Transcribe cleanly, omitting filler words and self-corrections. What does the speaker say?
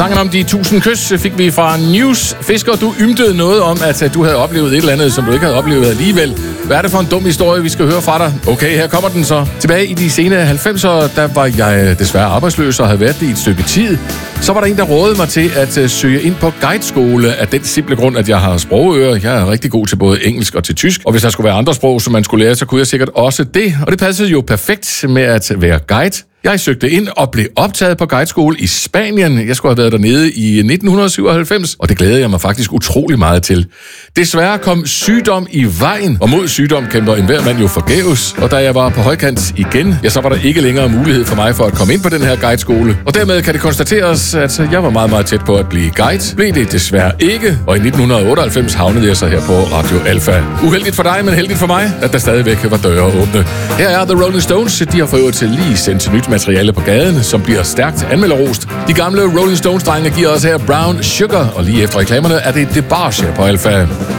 Sangen om de 1000 kys fik vi fra News. Fisker, du ymtede noget om, at du havde oplevet et eller andet, som du ikke havde oplevet alligevel. Hvad er det for en dum historie, vi skal høre fra dig? Okay, her kommer den så. Tilbage i de sene 90'ere, der var jeg desværre arbejdsløs og havde været det i et stykke tid. Så var der en, der rådede mig til at søge ind på guideskole af den simple grund, at jeg har sprogøre. Jeg er rigtig god til både engelsk og til tysk. Og hvis der skulle være andre sprog, som man skulle lære, så kunne jeg sikkert også det. Og det passede jo perfekt med at være guide. Jeg søgte ind og blev optaget på guideskole i Spanien. Jeg skulle have været dernede i 1997, og det glæder jeg mig faktisk utrolig meget til. Desværre kom sygdom i vejen, og mod sygdom kæmper enhver mand jo forgæves. Og da jeg var på højkant igen, så var der ikke længere mulighed for mig for at komme ind på den her guideskole. Og dermed kan det konstateres, at jeg var meget, meget tæt på at blive guide. Blev det desværre ikke, og i 1998 havnede jeg så her på Radio Alpha. Uheldigt for dig, men heldigt for mig, at der stadigvæk var døre åbne. Her er The Rolling Stones. De har fået til lige sendt nyt materiale på gaden, som bliver stærkt anmelderost. De gamle Rolling Stones-drenge giver os her Brown Sugar, og lige efter reklamerne er det DeBarge på Alpha.